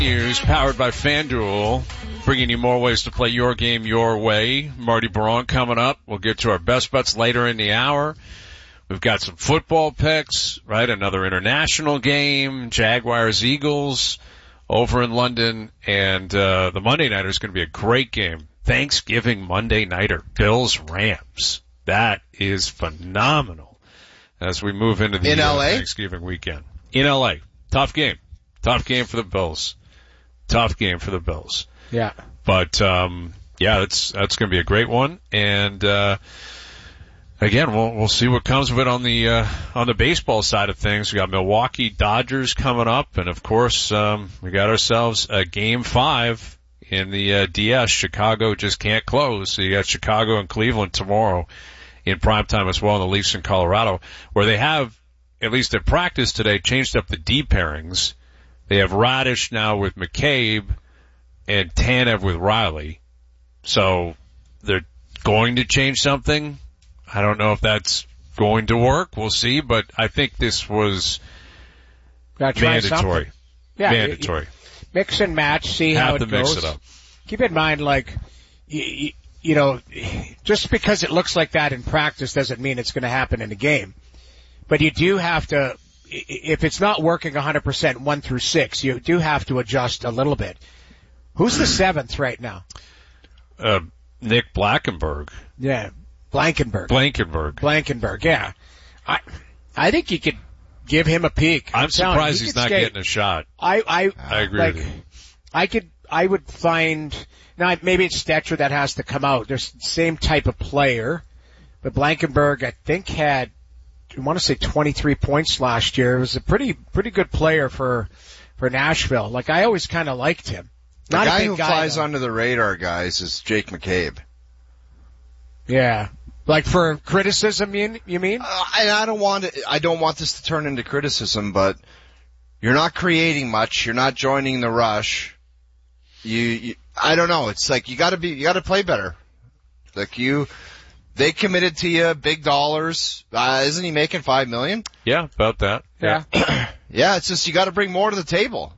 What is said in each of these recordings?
Years powered by FanDuel, bringing you more ways to play your game your way. Marty Baron coming up. We'll get to our best bets later in the hour. We've got some football picks, right? Another international game, Jaguars, Eagles over in London, and the Monday nighter is going to be a great game. Thanksgiving Monday nighter, Bills, Rams. That is phenomenal as we move into the Thanksgiving weekend. In LA. Tough game. Tough game for the Bills. Tough game for the Bills. Yeah. But, that's going to be a great one. And, again, we'll see what comes of it on the baseball side of things. We got Milwaukee Dodgers coming up. And of course, we got ourselves a game 5 in the, DS. Chicago just can't close. So you got Chicago and Cleveland tomorrow in primetime as well, and the Leafs in Colorado, where they have, at least at practice today, changed up the D pairings. They have Radish now with McCabe and Tanev with Riley. So they're going to change something. I don't know if that's going to work. We'll see. But I think this was mandatory. Yeah, mandatory. Mix and match, see how it goes. Mix it up. Keep in mind, just because it looks like that in practice doesn't mean it's going to happen in the game. But you do have to, if it's not working 100% 1 through 6, you do have to adjust a little bit. Who's the 7th right now? Nick Blankenberg. Yeah, Blankenberg, yeah. I think you could give him a peek. I'm surprised he's not getting a shot. I agree with you. I would find, now maybe it's Stetcher that has to come out. There's the same type of player, but Blankenberg, I think, had, I want to say 23 points last year. It was a pretty good player for Nashville. I always kind of liked him. The guy who flies under the radar, guys, is Jake McCabe. Yeah. For criticism, you mean? I don't want this to turn into criticism, but you're not creating much. You're not joining the rush. I don't know. It's you gotta play better. They committed to you big dollars. Isn't he making $5 million? Yeah, about that. Yeah. Yeah, it's just you gotta bring more to the table.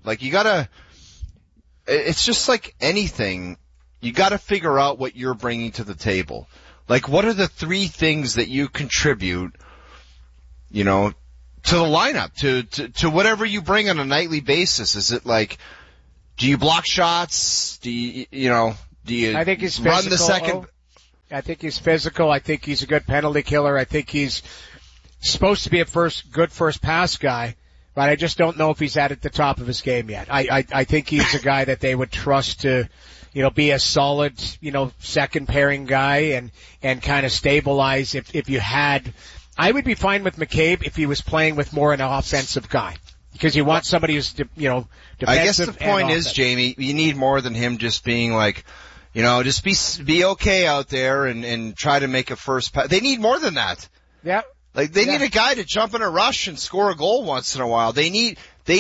It's just like anything. You gotta figure out what you're bringing to the table. What are the 3 things that you contribute, to the lineup, to whatever you bring on a nightly basis? Is it do you block shots? Do you I think he's run physical, the second? I think he's physical. I think he's a good penalty killer. I think he's supposed to be a good first pass guy, but I just don't know if he's at the top of his game yet. I think he's a guy that they would trust to, be a solid, second pairing guy and kind of stabilize if you had. I would be fine with McCabe if he was playing with more an offensive guy. Because you want somebody who's, defensive. I guess the point is, Jamie, you need more than him just being just be okay out there and try to make a first pass. They need more than that. Yeah. They need a guy to jump in a rush and score a goal once in a while. They need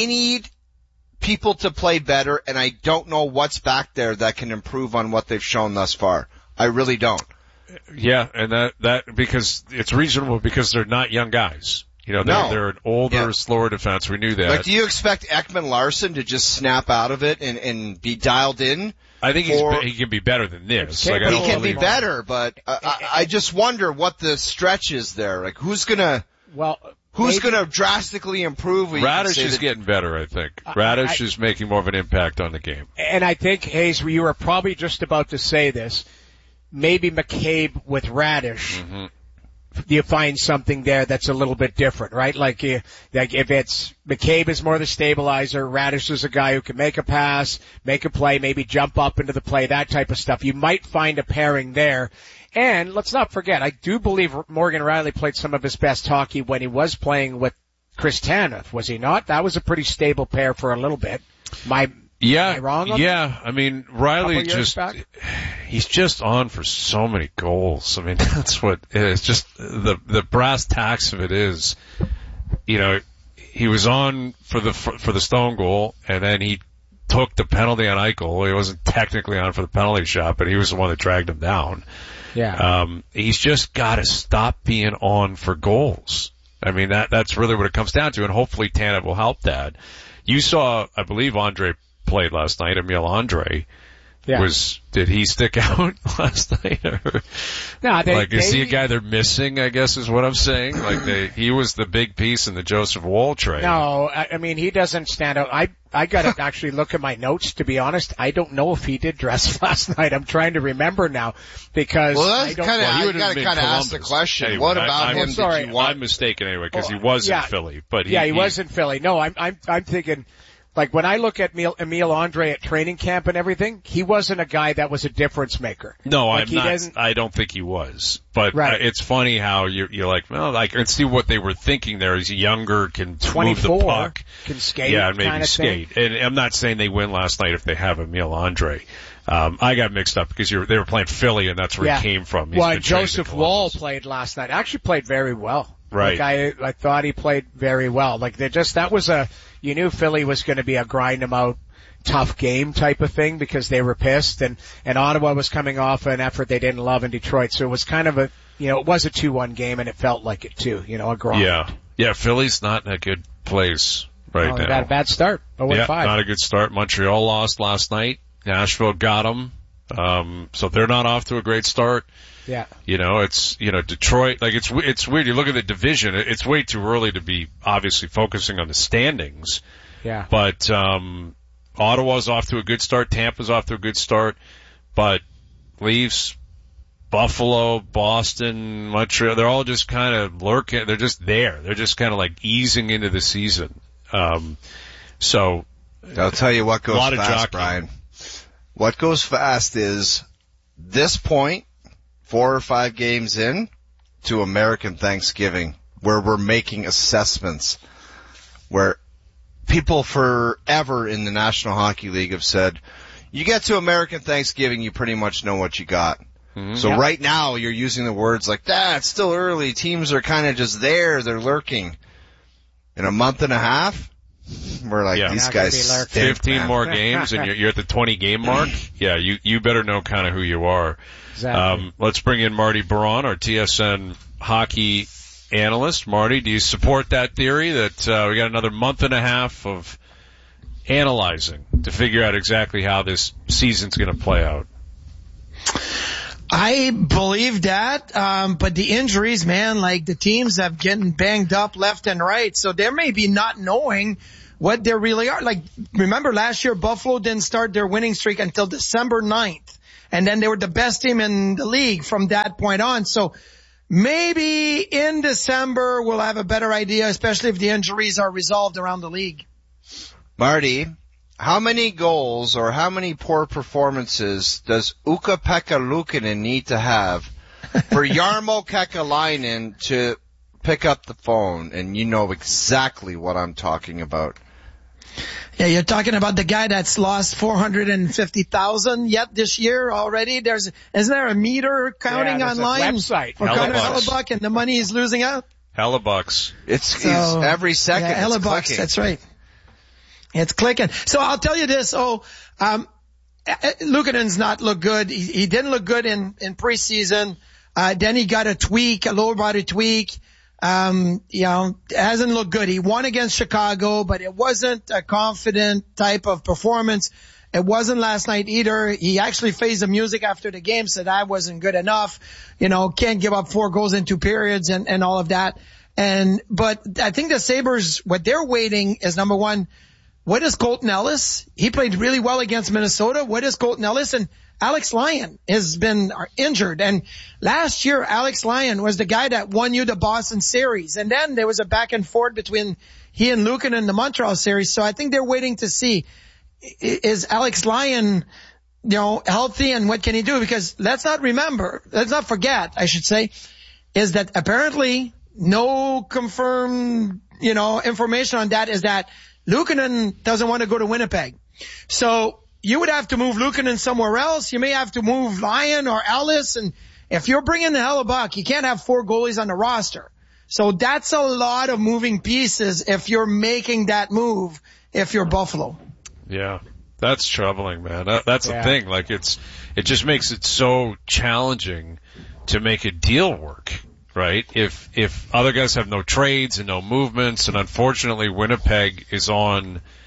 people to play better, and I don't know what's back there that can improve on what they've shown thus far. I really don't. Yeah, and that because it's reasonable because they're not young guys. They're an older, slower defense. We knew that. Do you expect Ekman Larsson to just snap out of it and be dialed in? I think he can be better than this. He can be better, but I just wonder what the stretch is there. Who's gonna drastically improve? Radish is getting better, I think. Radish is making more of an impact on the game. And I think, Hayes, you were probably just about to say this. Maybe McCabe with Radish. Mm-hmm. You find something there that's a little bit different, right? If it's McCabe is more the stabilizer, Radish is a guy who can make a pass, make a play, maybe jump up into the play, that type of stuff. You might find a pairing there. And let's not forget, I do believe Morgan Rielly played some of his best hockey when he was playing with Chris Tanev, was he not? That was a pretty stable pair for a little bit. Am I wrong on that? Yeah. I mean, Rielly he's just on for so many goals. I mean, that's what it's just the brass tacks of it is, he was on for the Stone goal, and then he took the penalty on Eichel. He wasn't technically on for the penalty shot, but he was the one that dragged him down. Yeah. He's just got to stop being on for goals. I mean, that's really what it comes down to, and hopefully Tanev will help that. You saw, I believe, Andre played last night, Emil Andre. Yeah. Did he stick out last night? Or, no, is he a guy they're missing, I guess is what I'm saying? He was the big piece in the Joseph Woll trade. No, I mean, he doesn't stand out. I gotta actually look at my notes, to be honest. I don't know if he did dress last night. I'm trying to remember now because you gotta kind of ask the question. Anyway, what about him? Sorry, I'm mistaken anyway because he was in Philly, but he was in Philly. No, I'm thinking, like when I look at Emil Andre at training camp and everything, he wasn't a guy that was a difference maker. No, I don't think he was. But it's funny how you're like, well, I can see what they were thinking there. He's younger, can 24, move the puck, can skate, yeah, and maybe skate. And I'm not saying they win last night if they have Emil Andre. I got mixed up because they were playing Philly, and that's where he came from. Joseph Woll played last night. Actually played very well. Right. Like I thought he played very well. Like you knew Philly was going to be a grind them out, tough game type of thing because they were pissed and Ottawa was coming off an effort they didn't love in Detroit. So it was kind of it was a 2-1 game and it felt like it too, a grind. Yeah. Yeah. Philly's not in a good place now. They got a bad start. 0-5. Not a good start. Montreal lost last night. Nashville got them. So they're not off to a great start. Yeah. It's, Detroit, it's weird. You look at the division, it's way too early to be obviously focusing on the standings. Yeah. But, Ottawa's off to a good start. Tampa's off to a good start. But Leafs, Buffalo, Boston, Montreal, they're all just kind of lurking. They're just there. They're just kind of like easing into the season. So. I'll tell you what goes fast, jockeying. Brian. What goes fast is this point, 4 or 5 games in to American Thanksgiving, where we're making assessments, where people forever in the National Hockey League have said, you get to American Thanksgiving, you pretty much know what you got. Mm-hmm. So right now you're using the words like, it's still early, teams are kind of just there, they're lurking. In a month and a half, we're like, these guys stink, 15 man. more games and you're at the 20 game mark. Yeah, you better know kind of who you are. Exactly. Let's bring in Marty Baron, our TSN hockey analyst. Marty, do you support that theory that we got another month and a half of analyzing to figure out exactly how this season's going to play out? I believe that, but the injuries, man, like the teams have getting banged up left and right, so they may be not knowing what they really are. Like, remember last year, Buffalo didn't start their winning streak until December 9th, and then they were the best team in the league from that point on. So maybe in December we'll have a better idea, especially if the injuries are resolved around the league. Marty, how many goals or how many poor performances does Ukko-Pekka Luukkonen need to have for Jarmo Kekalainen to pick up the phone? And you know exactly what I'm talking about. Yeah, you're talking about the guy that's lost 450,000 yet this year already. Isn't there a meter counting online website for Connor Hellebuyck and the money he's losing out? Hellebucks. It's every second. Yeah, Hellebucks, that's right. It's clicking. So I'll tell you this. Luukkonen's not look good. He didn't look good in preseason. Then he got a lower body tweak. Hasn't looked good. He won against Chicago, but it wasn't a confident type of performance. It wasn't last night either. He actually faced the music after the game, said I wasn't good enough. Can't give up 4 goals in 2 periods and all of that. But I think the Sabres, what they're waiting is, number one, what is Colton Ellis? He played really well against Minnesota. What is Colton Ellis? And Alex Lyon has been injured. And last year, Alex Lyon was the guy that won you the Boston series. And then there was a back and forth between he and Luukkonen in the Montreal series. So I think they're waiting to see, is Alex Lyon, healthy and what can he do? Because let's not forget, is that apparently no confirmed, information on that is that Luukkonen doesn't want to go to Winnipeg. So you would have to move Luukkonen somewhere else. You may have to move Lyon or Ellis. And if you're bringing the Hellebuck, you can't have 4 goalies on the roster. So that's a lot of moving pieces if you're making that move, if you're Buffalo. Yeah, that's troubling, man. That's the thing. Like it just makes it so challenging to make a deal work. Right? If other guys have no trades and no movements, and unfortunately Winnipeg is on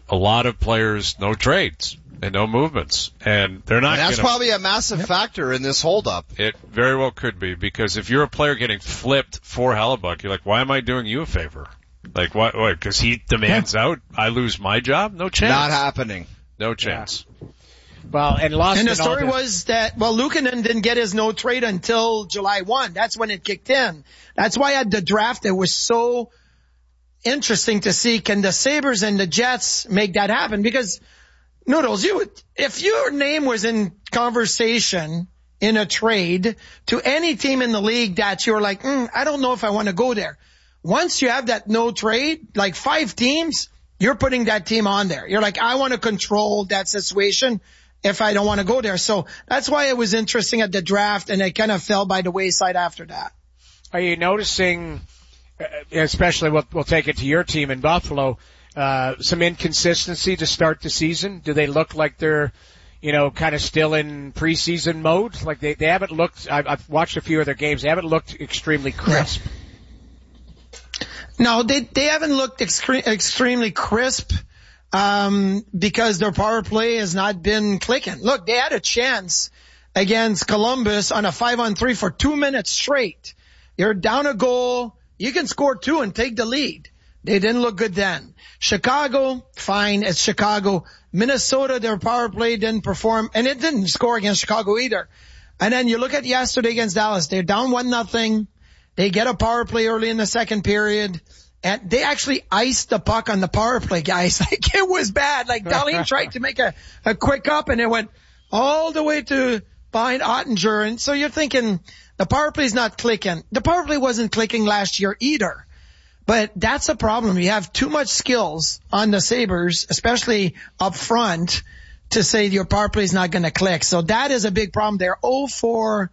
a lot of players, no trades and no movements. And they're not. And that's probably a massive factor in this holdup. It very well could be, because if you're a player getting flipped for Hellebuyck, you're like, why am I doing you a favor? Like, why? Because he demands out, I lose my job? No chance. Not happening. No chance. Yeah. Well, and the story was that, Luukkonen didn't get his no trade until July 1. That's when it kicked in. That's why at the draft it was so interesting to see, can the Sabres and the Jets make that happen? Because, Noodles, if your name was in conversation in a trade to any team in the league that you're like, I don't know if I want to go there. Once you have that no trade, like 5 teams, you're putting that team on there. You're like, I want to control that situation if I don't want to go there. So that's why it was interesting at the draft, and it kind of fell by the wayside after that. Are you noticing, especially we'll take it to your team in Buffalo, some inconsistency to start the season? Do they look like they're, kind of still in preseason mode? Like they haven't looked, I've watched a few of their games, they haven't looked extremely crisp. No, they haven't looked extremely crisp. Because their power play has not been clicking. Look, they had a chance against Columbus on a 5-on-3 for 2 minutes straight. You're down a goal. You can score 2 and take the lead. They didn't look good then. Chicago, fine. It's Chicago. Minnesota, their power play didn't perform, and it didn't score against Chicago either. And then you look at yesterday against Dallas. They're down 1-0. They get a power play early in the second period. And they actually iced the puck on the power play, guys. Like, it was bad. Like, Dahlin tried to make a quick up, and it went all the way to behind Ottinger. And so you're thinking, the power play's not clicking. The power play wasn't clicking last year either. But that's a problem. You have too much skills on the Sabres, especially up front, to say your power play's not going to click. So that is a big problem. They're 0-4-13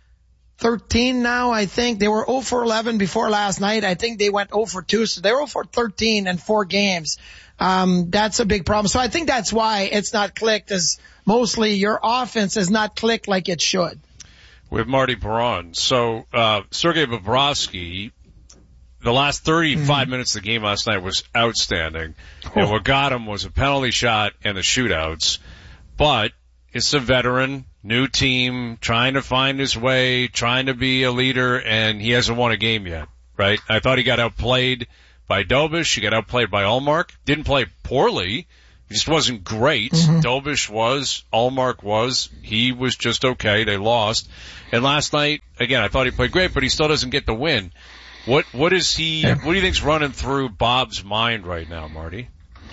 now, I think. They were 0-4-11 before last night. I think they went 0-4-2, so they're 0-4-13 in 4 games. That's a big problem. So I think that's why it's not clicked, is mostly your offense has not clicked like it should. With Marty Perron. So, Sergei Bobrovsky, the last 35 minutes of the game last night was outstanding. And what got him was a penalty shot and the shootouts. But it's a veteran, new team, trying to find his way, trying to be a leader, and he hasn't won a game yet, right? I thought he got outplayed by Dobish. He got outplayed by Ullmark. Didn't play poorly. He just wasn't great. Dobish was. Ullmark was. He was just okay. They lost. And last night, again, I thought he played great, but he still doesn't get the win. What do you think's running through Bob's mind right now, Marty?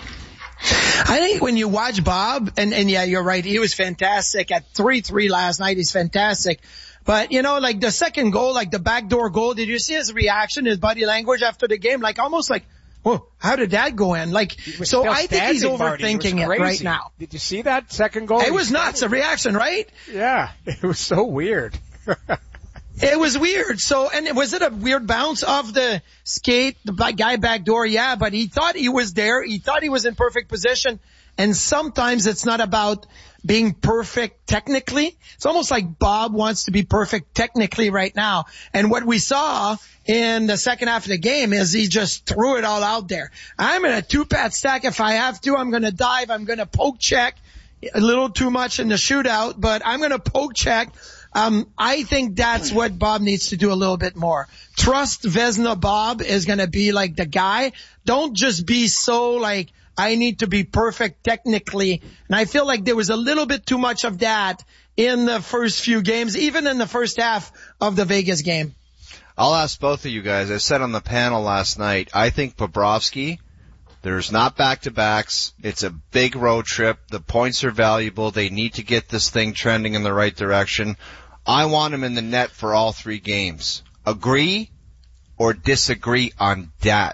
I think when you watch Bob, and yeah, you're right, he was fantastic at 3-3 last night. He's fantastic. But, like the second goal, like the backdoor goal, did you see his reaction, his body language after the game? Like almost like, whoa, how did that go in? Like, so I think he's overthinking it right now. Did you see that second goal? It was nuts, a reaction, right? Yeah, it was so weird. It was weird. So, and was it a weird bounce off the skate, the guy back door? Yeah, but he thought he was there. He thought he was in perfect position. And sometimes it's not about being perfect technically. It's almost like Bob wants to be perfect technically right now. And what we saw in the second half of the game is he just threw it all out there. I'm in a 2-pad stack. If I have to, I'm going to dive. I'm going to poke check. A little too much in the shootout, but I'm going to poke check. I think that's what Bob needs to do a little bit more. Trust Vezina Bob is going to be like the guy. Don't just be so like, I need to be perfect technically. And I feel like there was a little bit too much of that in the first few games, even in the first half of the Vegas game. I'll ask both of you guys. I said on the panel last night, I think Bobrovsky, there's not back-to-backs. It's a big road trip. The points are valuable. They need to get this thing trending in the right direction. I want him in the net for all 3 games. Agree or disagree on that?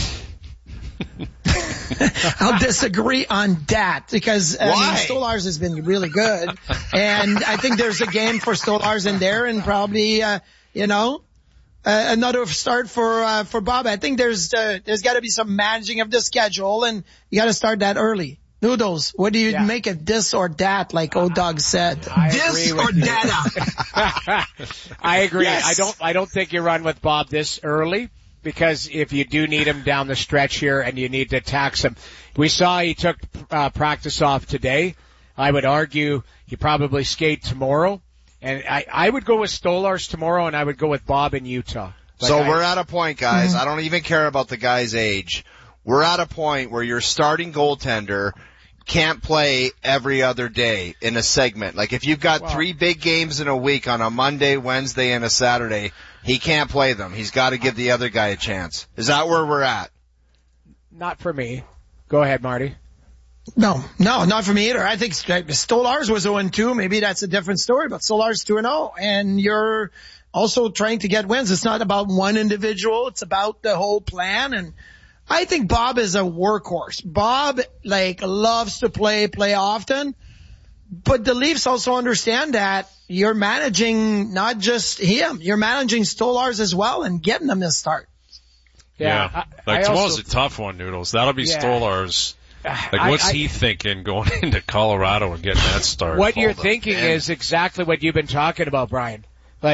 I'll disagree on that because Stolarz has been really good, and I think there's a game for Stolarz in there, and probably another start for Bob. I think there's got to be some managing of the schedule, and you got to start that early. Noodles, what do you make of this or that, like O-Dog said? This or that? I agree. Yes. I don't think you run with Bob this early, because if you do need him down the stretch here and you need to tax him, We saw he took practice off today. I would argue he probably skate tomorrow. And I would go with Stolarz tomorrow, and I would go with Bob in Utah. So we're at a point, guys. I don't even care about the guy's age. We're at a point where your starting goaltender can't play every other day in a segment. Like if you've got 3 big games in a week on a Monday, Wednesday, and a Saturday, he can't play them. He's got to give the other guy a chance. Is that where we're at? Not for me. Go ahead, Marty. No, not for me either. I think Stolarz was 0-2. Maybe that's a different story, but Stolarz 2-0. And you're also trying to get wins. It's not about one individual. It's about the whole plan. And I think Bob is a workhorse. Bob, loves to play often. But the Leafs also understand that you're managing not just him. You're managing Stolarz as well and getting them to start. Yeah. Tomorrow's a tough one, Noodles. That'll be Stolarz. What's he thinking going into Colorado and getting that start? What you're thinking is exactly what you've been talking about, Brian.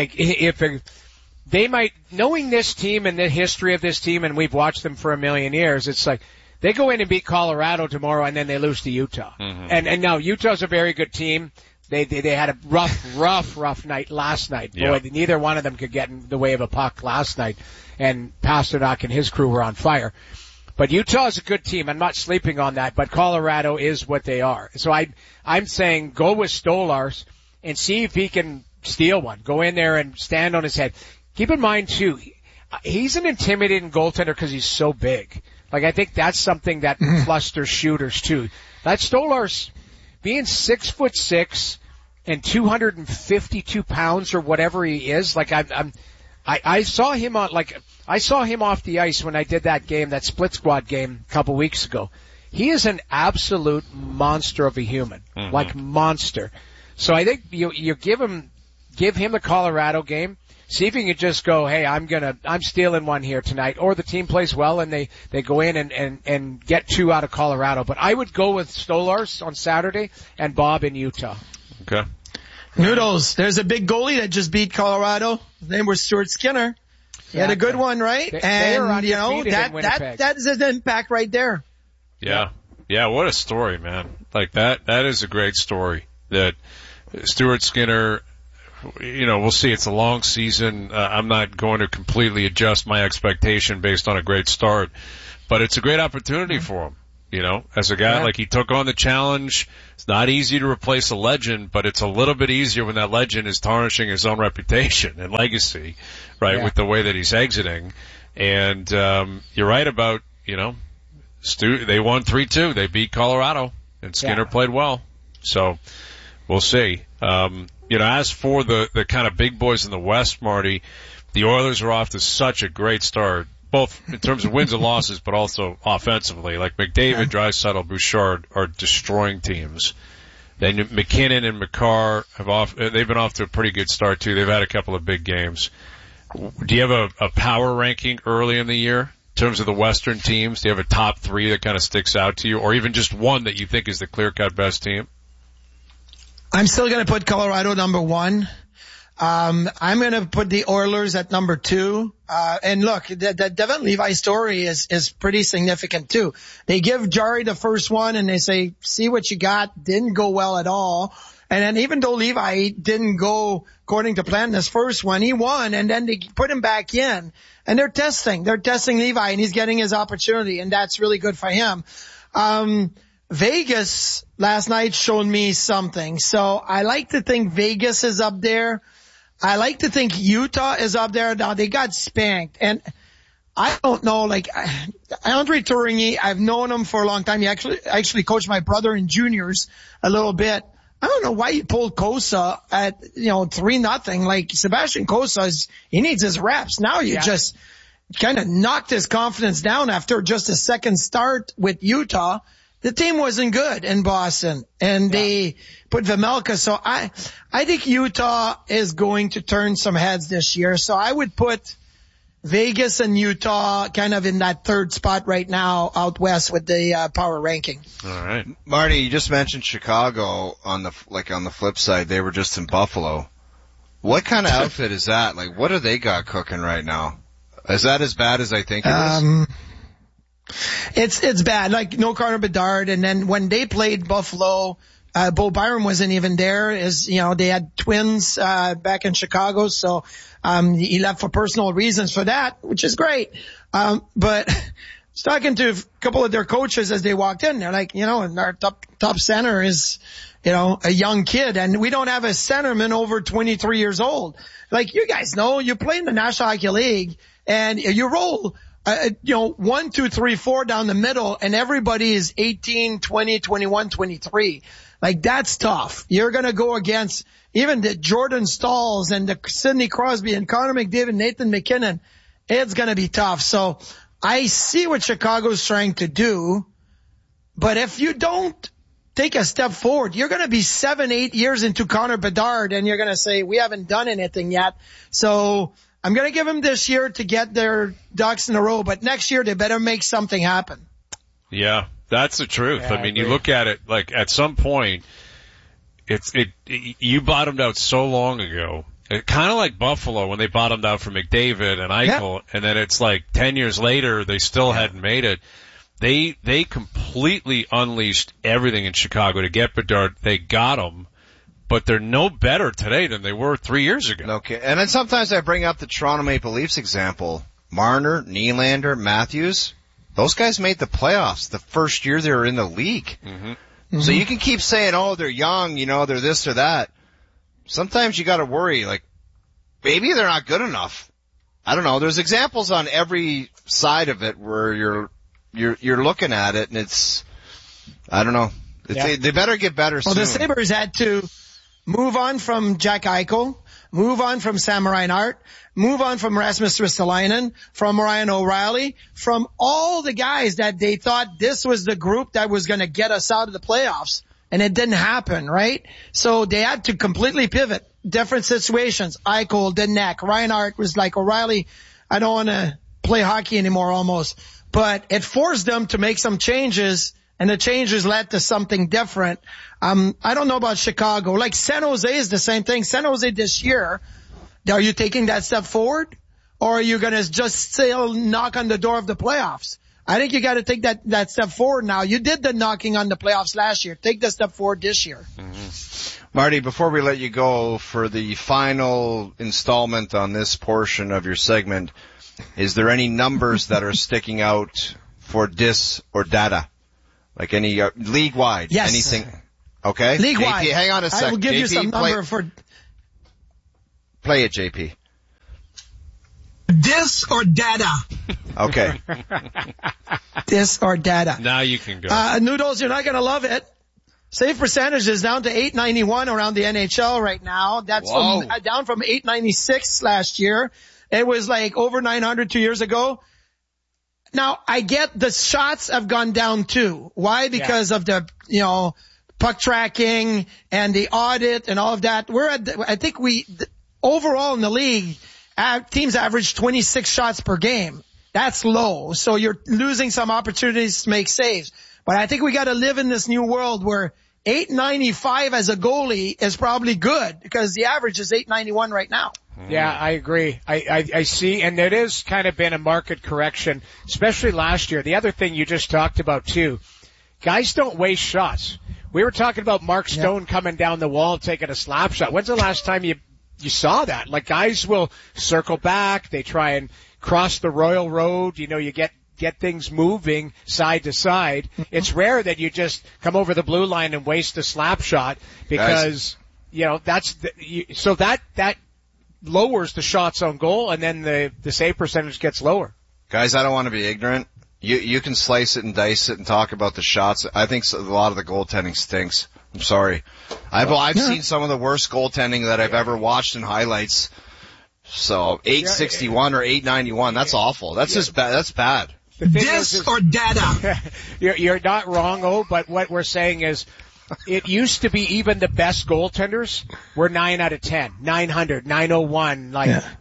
They might, knowing this team and the history of this team, and we've watched them for a million years, it's like they go in and beat Colorado tomorrow and then they lose to Utah. Mm-hmm. And now Utah's a very good team. They had a rough night last night. Boy, neither one of them could get in the way of a puck last night. And Pasternak and his crew were on fire. But Utah is a good team. I'm not sleeping on that, but Colorado is what they are. So I'm saying go with Stolarz and see if he can steal one. Go in there and stand on his head. Keep in mind too, he's an intimidating goaltender because he's so big. I think that's something that flusters shooters too. That Stolarz being 6'6" and 252 pounds or whatever he is, I saw him off the ice when I did that game, that split squad game a couple weeks ago. He is an absolute monster of a human, monster. So I think you give him the Colorado game. See if you can just go, hey, I'm stealing one here tonight, or the team plays well and they go in and get 2 out of Colorado. But I would go with Stolarz on Saturday and Bob in Utah. Okay. Noodles, there's a big goalie that just beat Colorado. His name was Stuart Skinner. He had a good one, right? That is an impact right there. Yeah. Yeah, what a story, man. That is a great story. That Stuart Skinner, we'll see. It's a long season. I'm not going to completely adjust my expectation based on a great start, but it's a great opportunity for him. As a guy, he took on the challenge. It's not easy to replace a legend, but it's a little bit easier when that legend is tarnishing his own reputation and legacy, right? Yeah. With the way that he's exiting. And, you're right about, Stu, they won 3-2. They beat Colorado and Skinner played well. So we'll see. As for the kind of big boys in the West, Marty, the Oilers are off to such a great start, both in terms of wins and losses, but also offensively. McDavid, Draisaitl, Bouchard are destroying teams. Then McKinnon and Makar they've been off to a pretty good start too. They've had a couple of big games. Do you have a power ranking early in the year in terms of the Western teams? Do you have a top 3 that kind of sticks out to you, or even just one that you think is the clear-cut best team? I'm still going to put Colorado number 1. I'm going to put the Oilers at number 2. And look, the Devon Levi story is pretty significant too. They give Jarry the first one and they say, see what you got. Didn't go well at all. And then even though Levi didn't go according to plan this first one, he won, and then they put him back in. And they're testing Levi, and he's getting his opportunity, and that's really good for him. Vegas last night showed me something. So I like to think Vegas is up there. I like to think Utah is up there. Now they got spanked, and I don't know, Andre Tourigny, I've known him for a long time. He actually coached my brother in juniors a little bit. I don't know why he pulled Kosa at, 3-0. Sebastian Kosa he needs his reps. Now you just kind of knocked his confidence down after just a second start with Utah. The team wasn't good in Boston, and they put Vejmelka. So I think Utah is going to turn some heads this year. So I would put Vegas and Utah kind of in that third spot right now out west with the power ranking. All right. Marty, you just mentioned Chicago on the flip side. They were just in Buffalo. What kind of outfit is that? What do they got cooking right now? Is that as bad as I think it is? It's bad. Like, no Connor Bedard. And then when they played Buffalo, Bo Byram wasn't even there. They had twins, back in Chicago. So, he left for personal reasons for that, which is great. But I was talking to a couple of their coaches as they walked in. They're like, and our top center is, a young kid, and we don't have a centerman over 23 years old. Like, you guys know, you play in the National Hockey League and you roll, 1, 2, 3, 4 down the middle, and everybody is 18, 20, 21, 23. Like, that's tough. You're going to go against even the Jordan Stalls and the Sidney Crosby and Connor McDavid, Nathan McKinnon. It's going to be tough. So I see what Chicago's trying to do, but if you don't take a step forward, you're going to be 7-8 years into Connor Bedard, and you're going to say, we haven't done anything yet. So I'm going to give them this year to get their ducks in a row, but next year they better make something happen. Yeah, that's the truth. Yeah, I mean, you look at it, like, at some point, you bottomed out so long ago. Kind of like Buffalo when they bottomed out for McDavid and Eichel, and then it's like 10 years later they still hadn't made it. They completely unleashed everything in Chicago to get Bedard. They got him, but they're no better today than they were 3 years ago. Okay, and then sometimes I bring up the Toronto Maple Leafs example. Marner, Nylander, Matthews, those guys made the playoffs the first year they were in the league. Mm-hmm. So you can keep saying, they're young, they're this or that. Sometimes you gotta worry, like, maybe they're not good enough. I don't know. There's examples on every side of it where you're looking at it, and it's, I don't know. They better get better soon. Well, the Sabres had to move on from Jack Eichel, move on from Sam Reinhart, move on from Rasmus Ristolainen, from Ryan O'Reilly, from all the guys that they thought this was the group that was going to get us out of the playoffs. And it didn't happen, right? So they had to completely pivot. Different situations. Eichel, Deneck, Reinhart was like, O'Reilly, I don't want to play hockey anymore almost. But it forced them to make some changes, and the changes led to something different. I don't know about Chicago. Like, San Jose is the same thing. San Jose this year, are you taking that step forward? Or are you going to just still knock on the door of the playoffs? I think you got to take that step forward now. You did the knocking on the playoffs last year. Take the step forward this year. Mm-hmm. Marty, before we let you go for the final installment on this portion of your segment, is there any numbers that are sticking out for Dis or Data? Like any league-wide? Yes. Anything? Okay. League-wide. JP, hang on a sec. I will give JP, you some number for... Play it, JP. Dis or Data? Okay. Dis or Data. Now you can go. Noodles, you're not going to love it. Save percentage is down to 891 around the NHL right now. That's down from 896 last year. It was like over 900 2 years ago. Now, I get the shots have gone down too. Why? Because of the, puck tracking and the audit and all of that. Overall in the league, teams average 26 shots per game. That's low. So you're losing some opportunities to make saves. But I think we got to live in this new world where 895 as a goalie is probably good, because the average is 891 right now. Yeah, I agree. I see, and it is kind of been a market correction, especially last year. The other thing you just talked about too, guys don't waste shots. We were talking about Mark Stone coming down the wall and taking a slap shot. When's the last time you saw that? Like, guys will circle back, they try and cross the Royal Road, you get things moving side to side. It's rare that you just come over the blue line and waste a slap shot, because, so that lowers the shots on goal, and then the save percentage gets lower. Guys, I don't want to be ignorant. You can slice it and dice it and talk about the shots. I think a lot of the goaltending stinks. I'm sorry. I've seen some of the worst goaltending that I've ever watched in highlights. So 861 or 891, that's awful. That's just bad. That's bad. Dis or Data? You're not wrong, but what we're saying is, it used to be even the best goaltenders were 9 out of 10, 900, 901,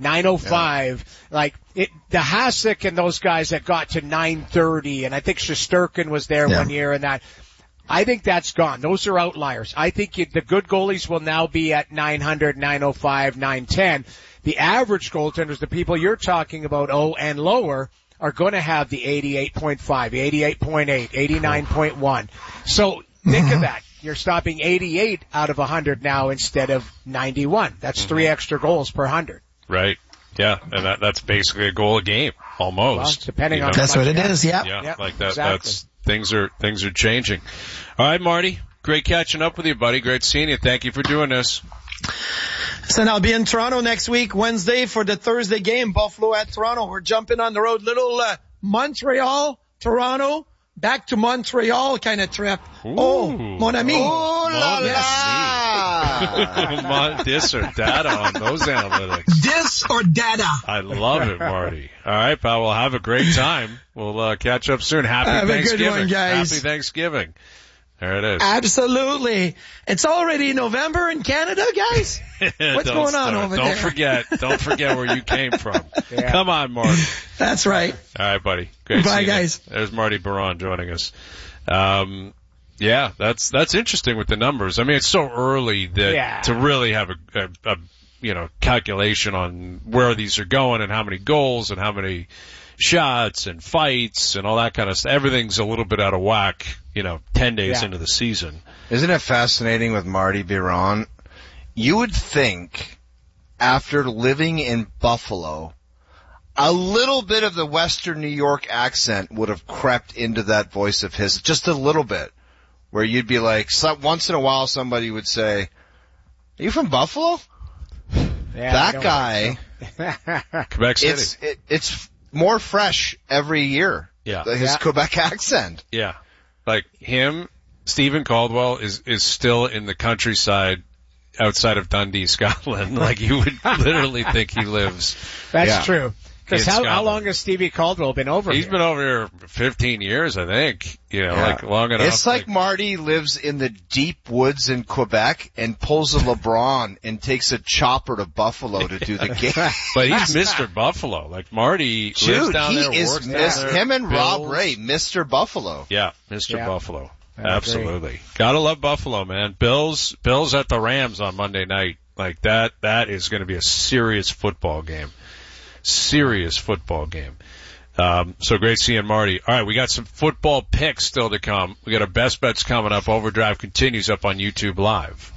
905. Like, the Hasek and those guys that got to 930, and I think Shesterkin was there 1 year, and that. I think that's gone. Those are outliers. I think the good goalies will now be at 900, 905, 910. The average goaltenders, the people you're talking about, and lower, are going to have the 88.5, 88.8, 89.1. So think of that. You're stopping 88 out of 100 now instead of 91. That's 3 extra goals per 100. Right. Yeah, and that's basically a goal a game, almost. Well, depending on that's what it is. Yeah. Yeah, like that. Exactly. Things are changing. All right, Marty. Great catching up with you, buddy. Great seeing you. Thank you for doing this. So I'll be in Toronto next week, Wednesday, for the Thursday game, Buffalo at Toronto. We're jumping on the road. Little Montreal, Toronto, back to Montreal kind of trip. Ooh. Oh, mon ami. Oh la la! This or data on those analytics. This or data. I love it, Marty. All right, pal. We'll have a great time. We'll catch up soon. Happy Have Thanksgiving. a good one, guys. Happy Thanksgiving. There it is. Absolutely. It's already November in Canada, guys. What's going on over there? Don't forget where you came from. Yeah. Come on, Marty. That's right. All right, buddy. Great Bye, seeing you. guys. There's Marty Baron joining us. Yeah, that's interesting with the numbers. I mean, it's so early that to really have a calculation on where these are going and how many goals and how many shots and fights and all that kind of stuff. Everything's a little bit out of whack, 10 days into the season. Isn't it fascinating with Marty Biron? You would think after living in Buffalo, a little bit of the Western New York accent would have crept into that voice of his, just a little bit, where you'd be like, once in a while somebody would say, "Are you from Buffalo?" Yeah, that guy, Quebec City. It's more fresh every year. Yeah. His Quebec accent. Yeah. Like him, Stephen Caldwell is still in the countryside outside of Dundee, Scotland. Like you would literally think he lives. That's true. Because In how Scotland. long has Stevie Caldwell been over He's here? been over here 15 years, I think. Like long enough. It's like Marty lives in the deep woods in Quebec and pulls a LeBron and takes a chopper to Buffalo to do the game. But he's Mr. Buffalo. Like Marty lives Dude, down there, he is works down there. him and Rob Bills. Ray, Mr. Buffalo. Yeah, Mr. Yeah. Buffalo. I Absolutely. Gotta love Buffalo, man. Bills at the Rams on Monday night. Like that is gonna be a serious football game. So great seeing Marty. All right, we got some football picks still to come. We got our best bets coming up. Overdrive continues up on YouTube Live.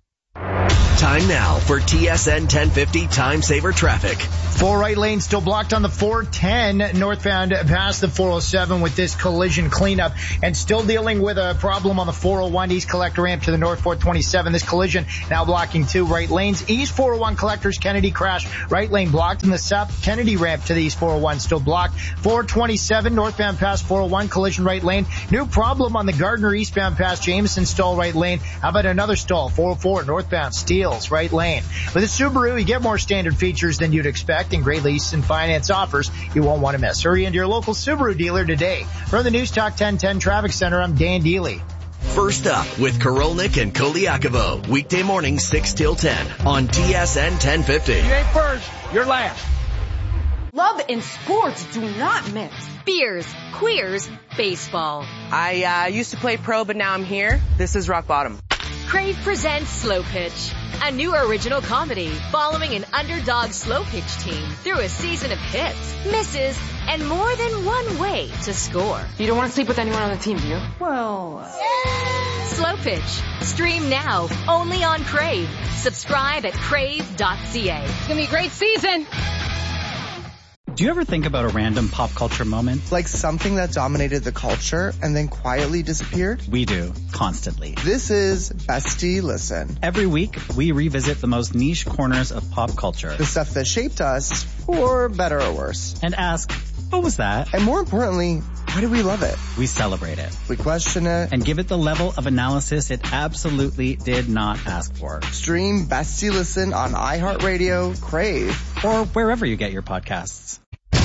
Time now for TSN 1050 Time Saver Traffic. 4 right lanes still blocked on the 410 northbound past the 407 with this collision cleanup, and still dealing with a problem on the 401 East Collector ramp to the north 427. This collision now blocking 2 right lanes. East 401 Collectors Kennedy crash, right lane blocked, and the South Kennedy ramp to the East 401 still blocked. 427 northbound past 401 collision right lane. New problem on the Gardner eastbound past Jameson stall right lane. How about another stall? 404 northbound Steeles right lane. With a Subaru, you get more standard features than you'd expect and great lease and finance offers you won't want to miss. Hurry into your local Subaru dealer today. From the News Talk 1010 Traffic Center, I'm Dan Deely. First up with Korolnik and Koliakovo. Weekday morning 6 till 10 on TSN 1050. You ain't first, you're last. Love and sports do not mix. Beers, queers, baseball. I used to play pro, but now I'm here. This is rock bottom. Crave presents Slow Pitch, a new original comedy following an underdog slow pitch team through a season of hits, misses, and more than one way to score. You don't want to sleep with anyone on the team, do you? Well, Slow Pitch. Stream now, only on Crave. Subscribe at crave.ca. It's gonna be a great season. Do you ever think about a random pop culture moment? Like something that dominated the culture and then quietly disappeared? We do, constantly. This is Bestie Listen. Every week, we revisit the most niche corners of pop culture. The stuff that shaped us, for better or worse. And ask, what was that? And more importantly, why do we love it? We celebrate it. We question it. And give it the level of analysis it absolutely did not ask for. Stream Bestie Listen on iHeartRadio, Crave, or wherever you get your podcasts.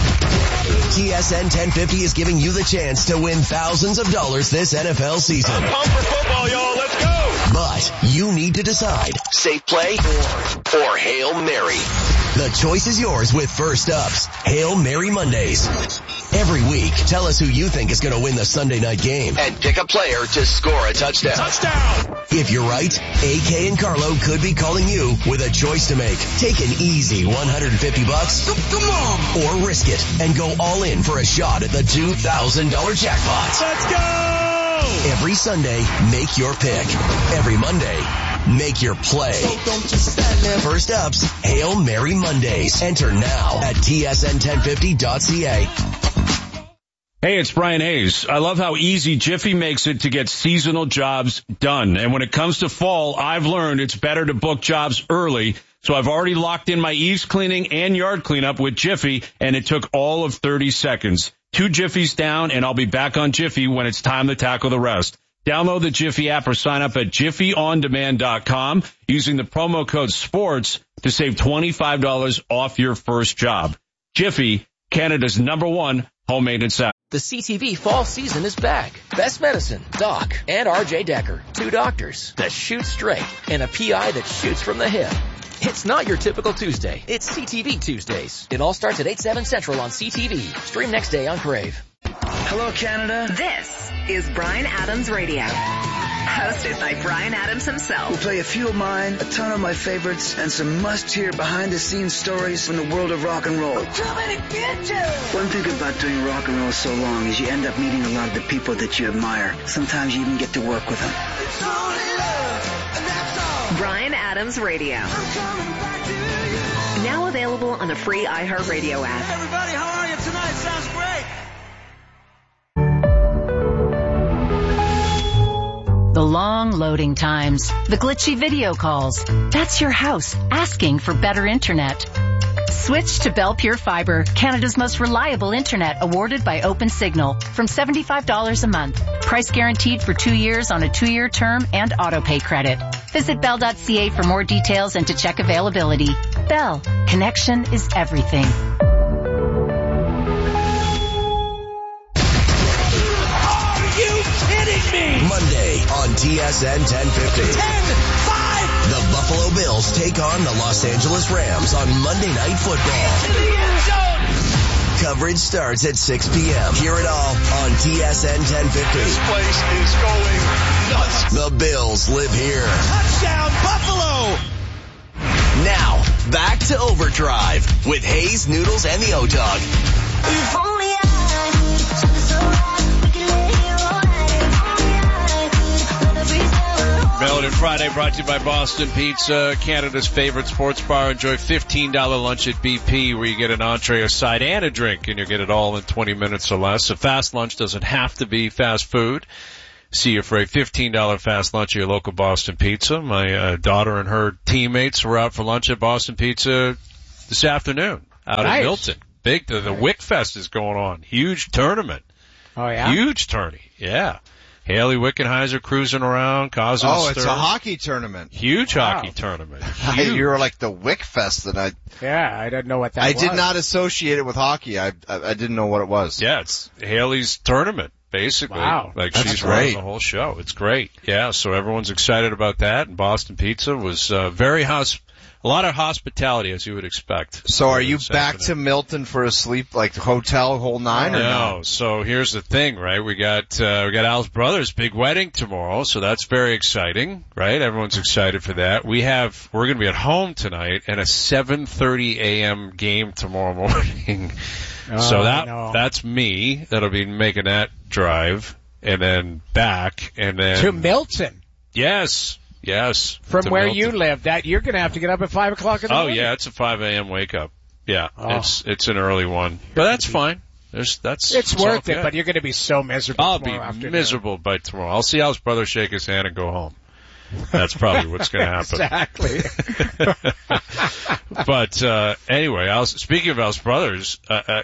TSN 1050 is giving you the chance to win thousands of dollars this NFL season. I'm pumped for football, y'all. Let's go. But you need to decide, safe play or Hail Mary. The choice is yours with First Up's Hail Mary Mondays. Every week, tell us who you think is going to win the Sunday night game and pick a player to score a touchdown. Touchdown! If you're right, AK and Carlo could be calling you with a choice to make. Take an easy $150. Come on! Or risk it and go all in for a shot at the $2,000 jackpot. Let's go! Every Sunday, make your pick. Every Monday, make your play. So don't just stand there. First Up's Hail Mary Mondays. Enter now at tsn1050.ca. Hey, it's Brian Hayes. I love how easy Jiffy makes it to get seasonal jobs done. And when it comes to fall, I've learned it's better to book jobs early. So I've already locked in my eaves cleaning and yard cleanup with Jiffy, and it took all of 30 seconds. 2 Jiffies down, and I'll be back on Jiffy when it's time to tackle the rest. Download the Jiffy app or sign up at JiffyOnDemand.com using the promo code SPORTS to save $25 off your first job. Jiffy, Canada's #1 home maintenance app. The CTV fall season is back. Best Medicine, Doc, and RJ Decker, 2 doctors that shoot straight and a PI that shoots from the hip. It's not your typical Tuesday. It's CTV Tuesdays. It all starts at 8/7 Central on CTV. Stream next day on Crave. Hello, Canada. This is Bryan Adams Radio. Hosted by Bryan Adams himself. We'll play a few of mine, a ton of my favorites, and some must-hear behind-the-scenes stories from the world of rock and roll. One thing about doing rock and roll so long is you end up meeting a lot of the people that you admire. Sometimes you even get to work with them. Bryan Adams Radio. Now available on the free iHeartRadio app. Hey everybody, how are you tonight? Sounds great. The long loading times, the glitchy video calls. That's your house asking for better internet. Switch to Bell Pure Fiber, Canada's most reliable internet, awarded by OpenSignal, from $75 a month. Price guaranteed for 2 years on a 2-year term and auto-pay credit. Visit bell.ca for more details and to check availability. Bell, connection is everything. Monday on TSN 1050. 10-5! The Buffalo Bills take on the Los Angeles Rams on Monday Night Football. To the end zone! Coverage starts at 6 p.m. Hear it all on TSN 1050. This place is going nuts. The Bills live here. Touchdown, Buffalo! Now, back to Overdrive with Hayes, Noodles, and the O-Dog. If only I could so hard, we could lay here all night. Melon Friday brought to you by Boston Pizza, Canada's favorite sports bar. Enjoy $15 lunch at BP where you get an entree, a side, and a drink, and you'll get it all in 20 minutes or less. A fast lunch doesn't have to be fast food. See you for a $15 fast lunch at your local Boston Pizza. My daughter and her teammates were out for lunch at Boston Pizza this afternoon out in Milton. Big, the Wick Fest is going on. Huge tournament. Oh, yeah? Huge tourney, yeah. Haley Wickenheiser cruising around, causing a stir. It's a hockey tournament. Huge hockey tournament. Huge. You were like the Wick Fest, and I didn't know what that was. I did not associate it with hockey. I didn't know what it was. Yeah, it's Haley's tournament, basically. Wow. Like That's she's great. running the whole show. It's great. Yeah, so everyone's excited about that, and Boston Pizza was a lot of hospitality, as you would expect. So are you back to Milton for a sleep, like hotel whole nine, or no? So here's the thing, right? We got Al's brother's big wedding tomorrow, so that's very exciting, right? Everyone's excited for that. We're going to be at home tonight and a 7:30 a.m. game tomorrow morning. So that's me. That'll be making that drive and then back and then to Milton. Yes. From where Milton. you live, that you're going to have to get up at 5 o'clock in the morning. Oh yeah, it's a 5 a.m. wake up. Yeah, it's an early one, but that's fine. It's worth it, but you're going to be so miserable. I'll be miserable by tomorrow. I'll see Al's brother shake his hand and go home. That's probably what's going to happen. Exactly. But anyway, speaking of Al's brothers,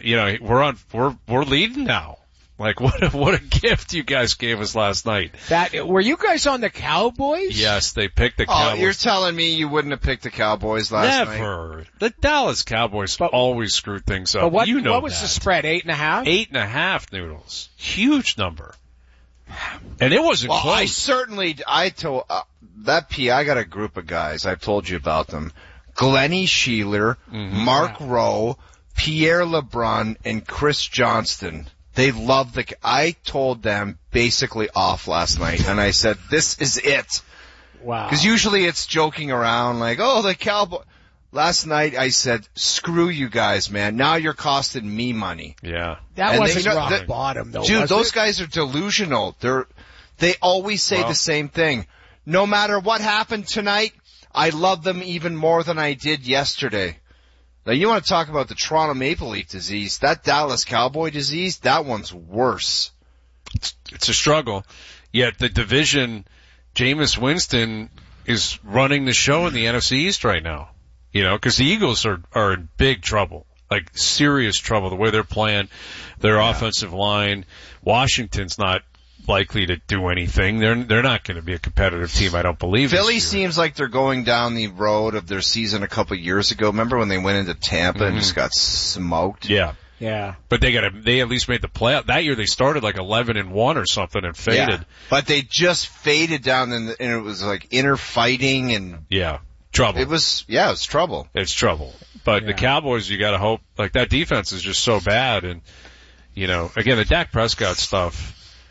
we're leading now. Like what a gift you guys gave us last night. Were you guys on the Cowboys? Yes, they picked the Cowboys. Oh, you're telling me you wouldn't have picked the Cowboys last night? Never. The Dallas Cowboys always screw things up. But what was the spread? 8.5? 8.5, Noodles. Huge number. And it wasn't close. I told that I got a group of guys. I've told you about them. Glennie Sheeler, Mark Rowe, Pierre LeBrun and Chris Johnston, they love I told them basically off last night, and I said, this is it. Wow. Because usually it's joking around like, oh, the Cowboy. Last night I said, screw you guys, man. Now you're costing me money. Yeah. That wasn't rock bottom, though, dude, was those it? guys are delusional. They always say the same thing. No matter what happened tonight, I love them even more than I did yesterday. Now, you want to talk about the Toronto Maple Leaf disease, that Dallas Cowboy disease, that one's worse. It's a struggle. Yet the division, Jameis Winston is running the show in the NFC East right now. You know, because the Eagles are in big trouble, like serious trouble, the way they're playing, their offensive line. Washington's not likely to do anything. They're not going to be a competitive team, I don't believe. Philly seems like they're going down the road of their season a couple years ago. Remember when they went into Tampa and just got smoked? Yeah. Yeah. But they at least made the playoff. That year they started like 11-1 or something and faded. Yeah. But they just faded down and it was like inner fighting and trouble. It was trouble. It's trouble. But the Cowboys, you got to hope, like that defense is just so bad. And, you know, again, the Dak Prescott stuff,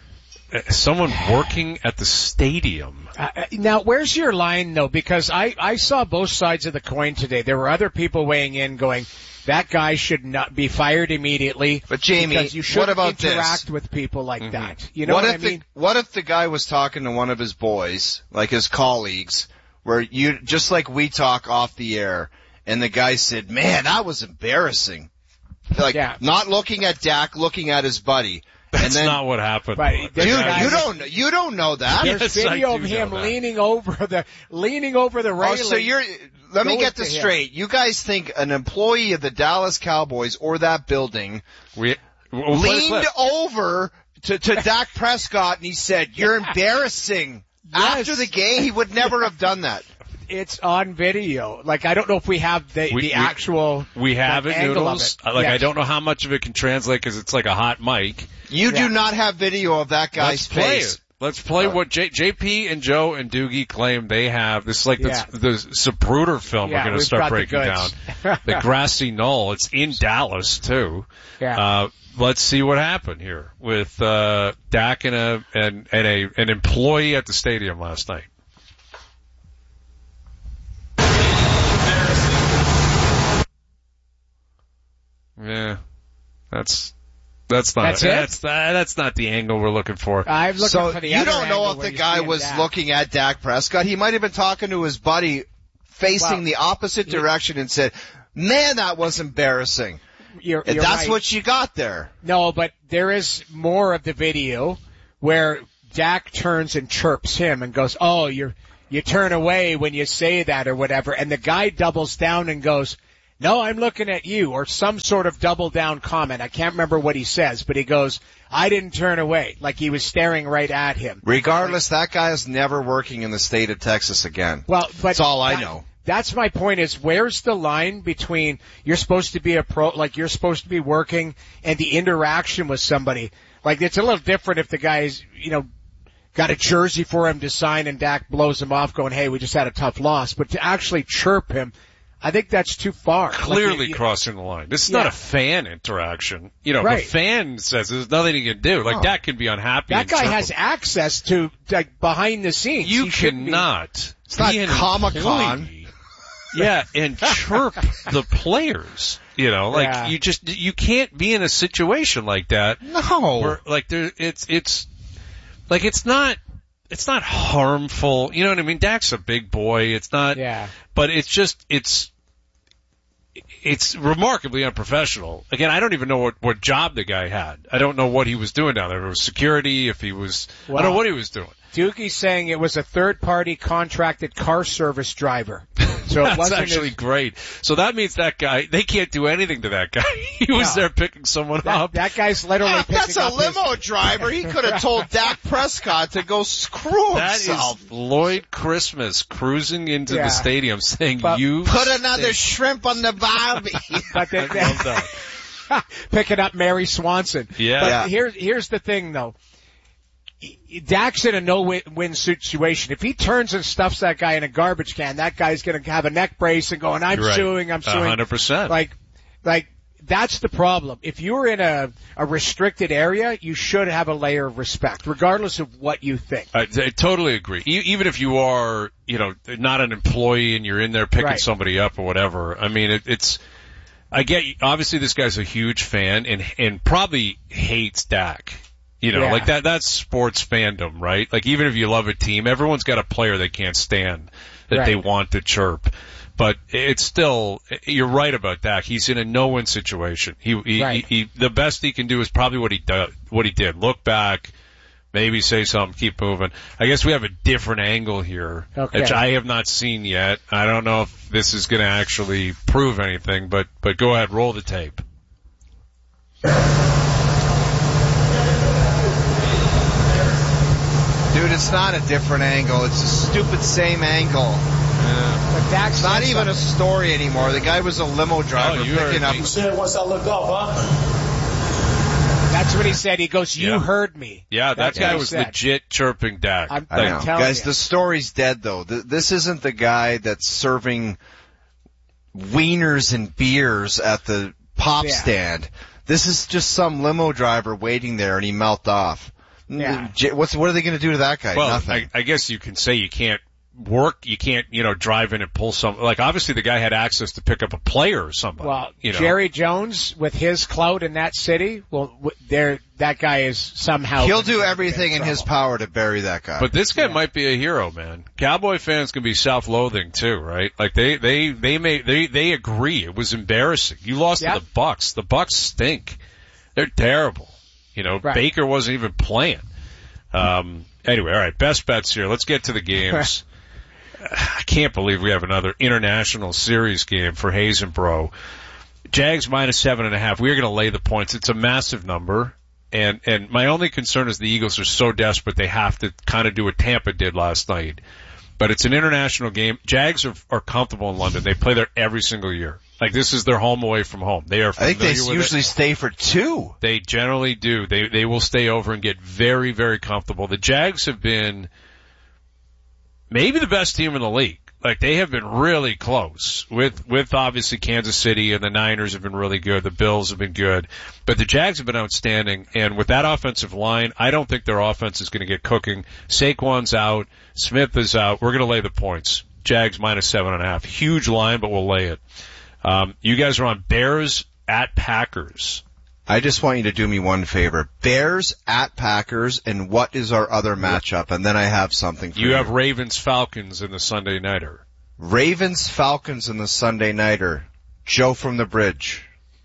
someone working at the stadium. Now, where's your line, though? Because I saw both sides of the coin today. There were other people weighing in going, that guy should not be fired immediately. But Jamie, because you shouldn't what about interact this? with people like that. You know what I mean? What if the guy was talking to one of his boys, like his colleagues, where you, just like we talk off the air, and the guy said, man, that was embarrassing. Like, not looking at Dak, looking at his buddy. That's not what happened. Right. Dude, you don't know that. There's video of him leaning over the railing. Oh, so let me get this straight. You guys think an employee of the Dallas Cowboys or that building leaned over to Dak Prescott and he said, you're embarrassing. Yes. After the game, he would never have done that. It's on video. Like, I don't know if we have the actual We have it, angle Noodles. of it. Like, I don't know how much of it can translate because it's like a hot mic. You do not have video of that guy's face. Let's play what JP and Joe and Doogie claim they have. This is like the Zapruder film we're going to start breaking down. The grassy knoll. It's in Dallas, too. Yeah. Let's see what happened here with Dak and an employee at the stadium last night. Yeah, that's not that's not the angle we're looking for. I'm looking for the you don't know if the guy was looking at Dak Prescott. He might have been talking to his buddy facing the opposite direction and said, man, that was embarrassing. You're that's right. what you got there. No, but there is more of the video where Dak turns and chirps him and goes, oh, you turn away when you say that or whatever. And the guy doubles down and goes, no, I'm looking at you, or some sort of double down comment. I can't remember what he says, but he goes, I didn't turn away, like he was staring right at him. Regardless, that guy is never working in the state of Texas again. Well, but that's all I know. That's my point is, where's the line between you're supposed to be a pro, like you're supposed to be working, and the interaction with somebody? Like, it's a little different if the guy's, got a jersey for him to sign and Dak blows him off going, hey, we just had a tough loss. But to actually chirp him, I think that's too far. Clearly crossing the line. This is not a fan interaction. A fan says there's nothing he can do. Like, Dak can be unhappy. That guy has access to, like, behind the scenes. You cannot. It's not Comic-Con. Yeah, and chirp the players. You can't be in a situation like that. No. Where, like, it's not harmful. You know what I mean? Dak's a big boy. It's not. Yeah. But it's remarkably unprofessional. Again, I don't even know what job the guy had. I don't know what he was doing down there. If it was security, if he was, I don't know what he was doing. Dookie's saying it was a third-party contracted car service driver. So that's actually great. So that means that guy, they can't do anything to that guy. He was there picking someone up. That guy's literally picking up. That's a limo driver. He could have told Dak Prescott to go screw himself. That is Lloyd Christmas cruising into the stadium saying, you put another shrimp on the barbie. But I love that. Picking up Mary Swanson. Yeah. But here's the thing, though. Dak's in a no-win situation. If he turns and stuffs that guy in a garbage can, that guy's going to have a neck brace and going, I'm suing. 100%. Like, that's the problem. If you're in a restricted area, you should have a layer of respect, regardless of what you think. I totally agree. Even if you are, not an employee and you're in there picking somebody up or whatever. I mean, obviously this guy's a huge fan and probably hates Dak. Like that's sports fandom, right? Like even if you love a team, everyone's got a player they can't stand that they want to chirp. But it's still, you're right about Dak. He's in a no-win situation. He the best he can do is probably what he did. Look back, maybe say something, keep moving. I guess we have a different angle here, which I have not seen yet. I don't know if this is going to actually prove anything, but go ahead, roll the tape. Dude, it's not a different angle. It's a stupid same angle. But Dak's not even a story anymore. The guy was a limo driver picking up. You said once I look up, huh? That's what he said. He goes, you heard me. Yeah, that guy was legit chirping Dak. I know. Guys, the story's dead, though. This isn't the guy that's serving wieners and beers at the pop stand. This is just some limo driver waiting there, and he melted off. Yeah. What are they going to do to that guy? Well, Nothing. I guess you can say you can't drive in and pull some, like obviously the guy had access to pick up a player or somebody. Well, Jerry Jones with his clout in that city, that guy is somehow. He'll do everything in his power to bury that guy. But this guy might be a hero, man. Cowboy fans can be self-loathing too, right? Like they agree. It was embarrassing. You lost to the Bucs. The Bucs stink. They're terrible. Baker wasn't even playing. Anyway, all right, best bets here. Let's get to the games. I can't believe we have another international series game for Hayes and Bro. Jags -7.5. We're going to lay the points. It's a massive number. And my only concern is the Eagles are so desperate they have to kind of do what Tampa did last night. But it's an international game. Jags are comfortable in London. They play there every single year. Like this is their home away from home. They are familiar with it. I think they usually stay for 2. They generally do. They will stay over and get very, very comfortable. The Jags have been maybe the best team in the league. Like they have been really close with obviously Kansas City, and the Niners have been really good. The Bills have been good, but the Jags have been outstanding. And with that offensive line, I don't think their offense is going to get cooking. Saquon's out. Smith is out. We're going to lay the points. Jags -7.5. Huge line, but we'll lay it. You guys are on Bears at Packers. I just want you to do me one favor. Bears at Packers, and what is our other matchup? And then I have something for you. You have Ravens-Falcons in the Sunday Nighter. Ravens-Falcons in the Sunday Nighter. Joe from the Bridge.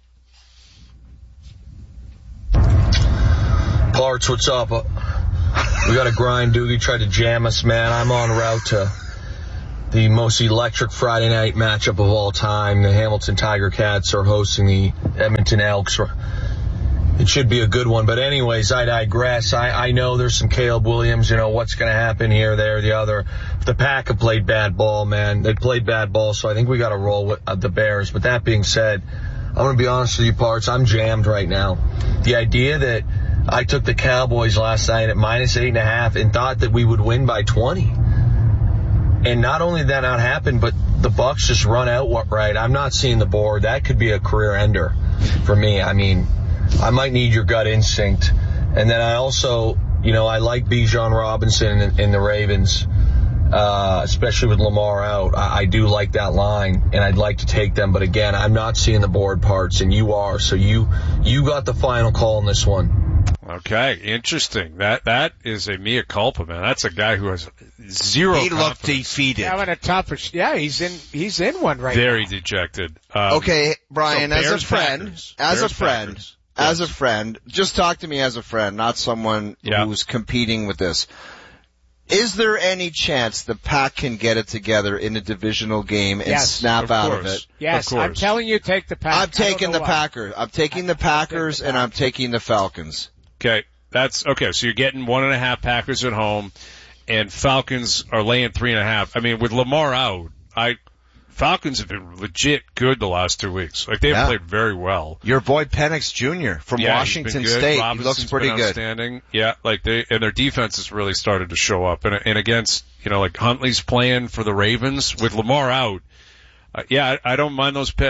Parts, what's up? We got a grind. Doogie tried to jam us, man. I'm en route to the most electric Friday night matchup of all time. The Hamilton Tiger Cats are hosting the Edmonton Elks. It should be a good one. But anyways, I digress. I know there's some Caleb Williams, what's going to happen here, there, the other. The Pack have played bad ball, man. They played bad ball, so I think we got to roll with the Bears. But that being said, I'm going to be honest with you, Parts. I'm jammed right now. The idea that I took the Cowboys last night at -8.5 and thought that we would win by 20. And not only did that not happen, but the Bucs just run outright. I'm not seeing the board. That could be a career ender for me. I mean, I might need your gut instinct. And then I also, I like Bijan Robinson in the Ravens, especially with Lamar out. I do like that line, and I'd like to take them. But again, I'm not seeing the board, Parts, and you are. So you got the final call on this one. Okay, interesting. That is a mea culpa, man. That's a guy who has zero confidence. He looked defeated. Having a tough, he's in one right Very now. dejected. Okay, Brian, so as a friend, just talk to me as a friend, not someone who's competing with this. Is there any chance the Pack can get it together in a divisional game and snap out of it? Yes, I'm telling you, take the Pack. I'm taking the Packers. I'm taking the Packers, and I'm taking the Falcons. Okay, so you're getting 1.5 Packers at home, and Falcons are laying 3.5. I mean, with Lamar out, Falcons have been legit good the last 2 weeks. Like they've played very well. Your boy Penix Jr. from Washington State, he looks pretty good. Outstanding. Yeah, and their defense has really started to show up. And against, like Huntley's playing for the Ravens with Lamar out. I don't mind those picks.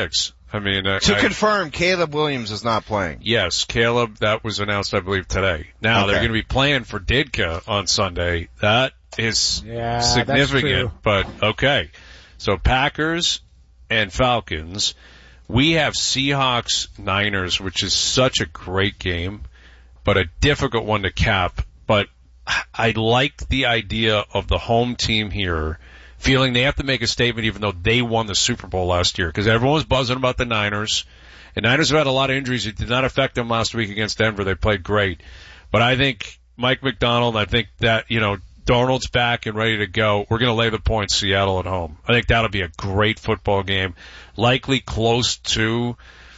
I mean, confirm, Caleb Williams is not playing. Yes, Caleb, that was announced, I believe, today. Now they're going to be playing for Ditka on Sunday. That is significant, but okay. So Packers and Falcons. We have Seahawks Niners, which is such a great game, but a difficult one to cap. But I like the idea of the home team here feeling they have to make a statement even though they won the Super Bowl last year, because everyone was buzzing about the Niners. And Niners have had a lot of injuries. It did not affect them last week against Denver. They played great. But I think Mike McDonald, I think that, Darnold's back and ready to go. We're going to lay the points, Seattle at home. I think that'll be a great football game, likely close to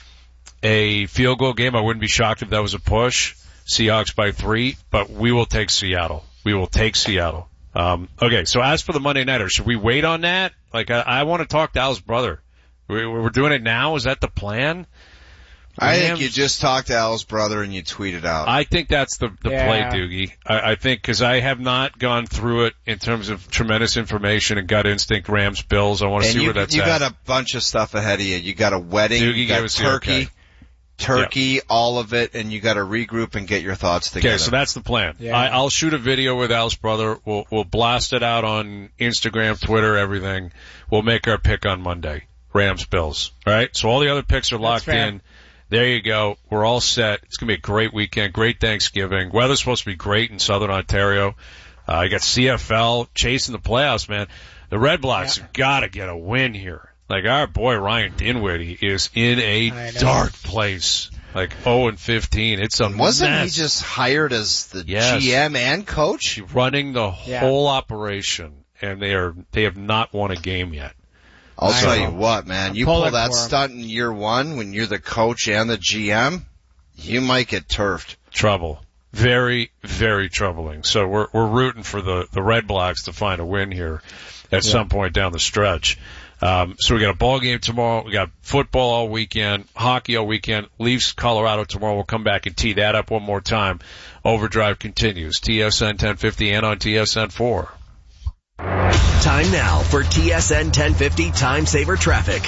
a field goal game. I wouldn't be shocked if that was a push. Seahawks by 3, but we will take Seattle. We will take Seattle. Okay, so as for the Monday Nighter, should we wait on that? Like, I want to talk to Al's brother. We're doing it now? Is that the plan? I think you just talk to Al's brother and you tweet it out. I think that's the play, Doogie. I think, because I have not gone through it in terms of tremendous information and gut instinct, Rams, Bills. I want to see where that's at. You got a bunch of stuff ahead of you. You got a wedding, Doogie you got turkey, all of it, and you got to regroup and get your thoughts together. Okay, so that's the plan. Yeah. I'll shoot a video with Al's brother. We'll blast it out on Instagram, Twitter, everything. We'll make our pick on Monday. Rams, Bills. All right? So all the other picks are locked in. There you go. We're all set. It's going to be a great weekend, great Thanksgiving. Weather's supposed to be great in Southern Ontario. You got CFL chasing the playoffs, man. The Red Blacks have got to get a win here. Like, our boy Ryan Dinwiddie is in a dark place. Like 0-15. It's a Wasn't mess. he just hired as the GM and coach? Running the whole operation, and they have not won a game yet. I'll tell you what, man. You pull that stunt in year one when you're the coach and the GM, you might get turfed. Trouble. Very, very troubling. So we're rooting for the Red Blacks to find a win here at some point down the stretch. So we got a ball game tomorrow. We got football all weekend, hockey all weekend. Leafs Colorado tomorrow. We'll come back and tee that up one more time. Overdrive continues. TSN 1050 and on TSN 4. Time now for TSN 1050 Time Saver Traffic.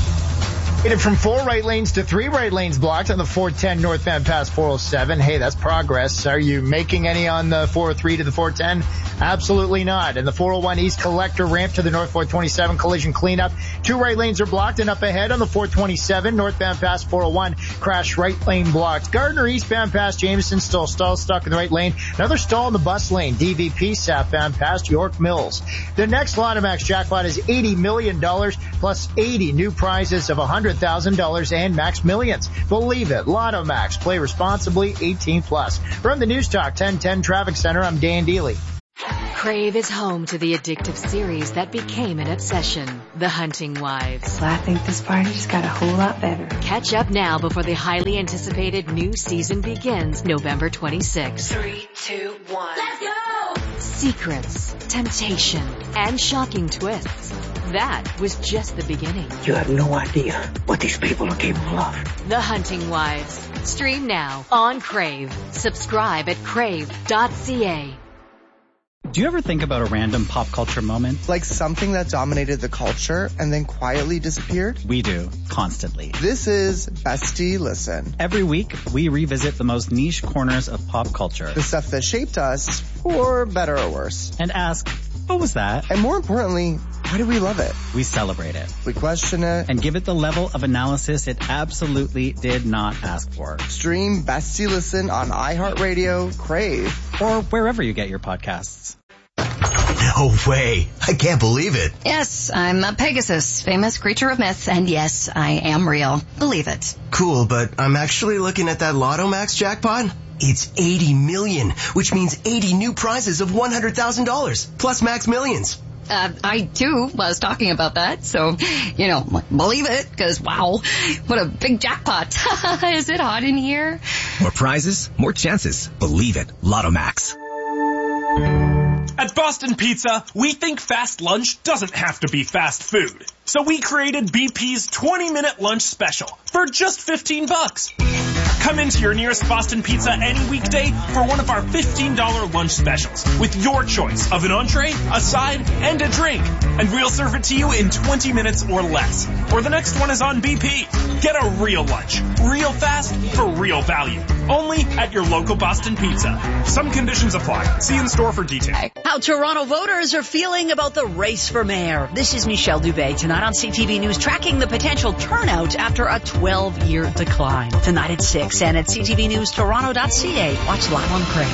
From 4 right lanes to 3 right lanes blocked on the 410 northbound past 407. Hey, that's progress. Are you making any on the 403 to the 410? Absolutely not. And the 401 East Collector ramp to the North 427 collision cleanup. 2 right lanes are blocked, and up ahead on the 427 northbound past 401 crash right lane blocked. Gardner eastbound past Jameson still stall stuck in the right lane. Another stall in the bus lane. DVP southbound past York Mills. The next Lotomax jackpot is $80 million plus 80 new prizes of $100,000 and Max Millions. Believe it. Lotto Max. Play responsibly. 18 plus. From the News Talk 1010 Traffic Center, I'm Dan Deely. Crave is home to the addictive series that became an obsession, The Hunting Wives. Well, I think this party just got a whole lot better. Catch up now before the highly anticipated new season begins November 26th. 3, 2, 1. Let's go! Secrets, temptation, and shocking twists. That was just the beginning. You have no idea what these people are capable of. The Hunting Wives. Stream now on Crave. Subscribe at crave.ca. Do you ever think about a random pop culture moment? Like something that dominated the culture and then quietly disappeared? We do, constantly. This is Bestie Listen. Every week, we revisit the most niche corners of pop culture. The stuff that shaped us, for better or worse. And ask, what was that? And more importantly, why do we love it? We celebrate it. We question it. And give it the level of analysis it absolutely did not ask for. Stream Bestie Listen on iHeartRadio, Crave, or wherever you get your podcasts. No way. I can't believe it. Yes, I'm a Pegasus, famous creature of myth, and yes, I am real. Believe it. Cool, but I'm actually looking at that Lotto Max jackpot. It's 80 million, which means 80 new prizes of $100,000, plus Max Millions. I too was talking about that, so, believe it, because wow, what a big jackpot. Is it hot in here? More prizes, more chances. Believe it. Lotto Max. At Boston Pizza, we think fast lunch doesn't have to be fast food. So we created BP's 20-minute lunch special for just $15. Come into your nearest Boston Pizza any weekday for one of our $15 lunch specials with your choice of an entree, a side, and a drink. And we'll serve it to you in 20 minutes or less. Or the next one is on BP. Get a real lunch, real fast, for real value. Only at your local Boston Pizza. Some conditions apply. See in store for details. How Toronto voters are feeling about the race for mayor. This is Michelle Dubé tonight on CTV News, tracking the potential turnout after a 12-year decline. Tonight at 6 and at ctvnewstoronto.ca. Watch live on Crane.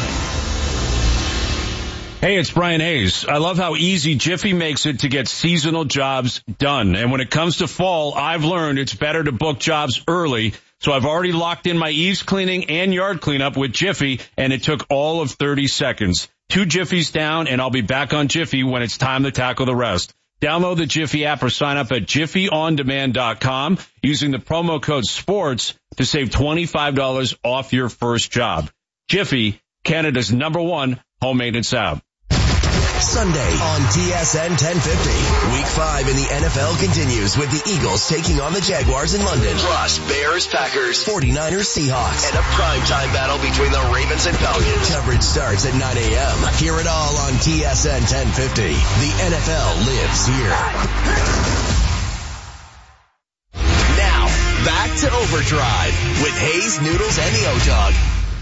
Hey, it's Brian Hayes. I love how easy Jiffy makes it to get seasonal jobs done. And when it comes to fall, I've learned it's better to book jobs early. So I've already locked in my eaves cleaning and yard cleanup with Jiffy, and it took all of 30 seconds. 2 Jiffies down, and I'll be back on Jiffy when it's time to tackle the rest. Download the Jiffy app or sign up at JiffyOnDemand.com using the promo code SPORTS to save $25 off your first job. Jiffy, Canada's #1 home maintenance app. Sunday on TSN 1050. Week 5 in the NFL continues with the Eagles taking on the Jaguars in London. Plus, Bears, Packers, 49ers, Seahawks, and a primetime battle between the Ravens and Falcons. Coverage starts at 9 a.m. Hear it all on TSN 1050. The NFL lives here. Now, back to Overdrive with Hayes, Noodles, and the O-Dog.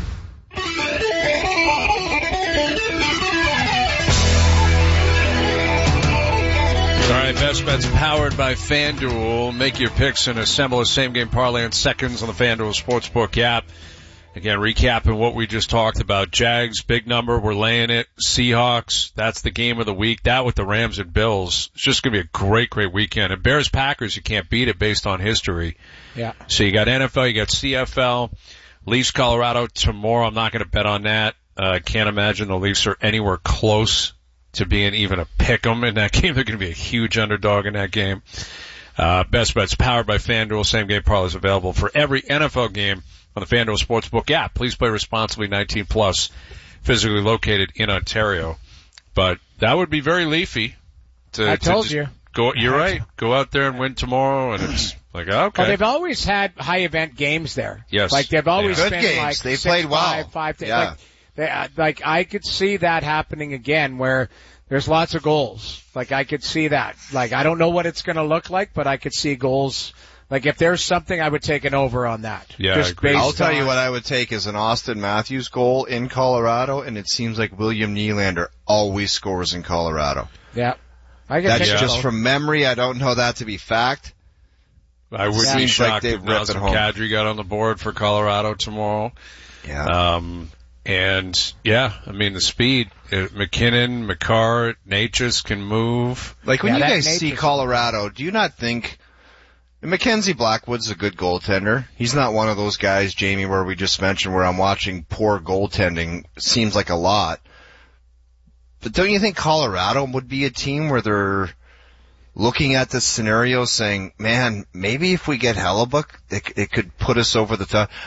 All right, Best Bets powered by FanDuel. Make your picks and assemble a same-game parlay in seconds on the FanDuel Sportsbook app. Again, recapping what we just talked about. Jags, big number, we're laying it. Seahawks, that's the game of the week. That with the Rams and Bills. It's just going to be a great, great weekend. And Bears-Packers, you can't beat it based on history. Yeah. So you got NFL, you got CFL. Leafs, Colorado tomorrow. I'm not going to bet on that. Can't imagine the Leafs are anywhere close to being even a pick'em in that game. They're going to be a huge underdog in that game. Best Bets powered by FanDuel. Same game parlays available for every NFL game on the FanDuel Sportsbook app. Please play responsibly, 19 plus, physically located in Ontario. But that would be very leafy. I told you. You're right. Go out there and win tomorrow, and it's like, okay. Well, they've always had high event games there. Yes. Like they've always Good been games. like They 6, played well. 5, 10. Yeah. Like I could see that happening again where there's lots of goals. Like I could see that. Like I don't know what it's going to look like, but I could see goals. Like if there's something, I would take an over on that. Yeah, just I agree. I'll tell you what I would take is an Austin Matthews goal in Colorado, and it seems like William Nylander always scores in Colorado. Yeah. I can That's take just it. from memory. I don't know that to be fact. I would be Seems shocked like if they rip it Nazem home. Kadri got on the board for Colorado tomorrow. Yeah. And yeah, I mean the speed. McKinnon, McCarr, Natchez can move. Like when you that guys see Colorado, do you not think Mackenzie Blackwood's a good goaltender? He's not one of those guys, Jamie, where we just mentioned where I'm watching poor goaltending. Seems like a lot. But don't you think Colorado would be a team where they're looking at this scenario saying, man, maybe if we get Hellebuck, it could put us over the top.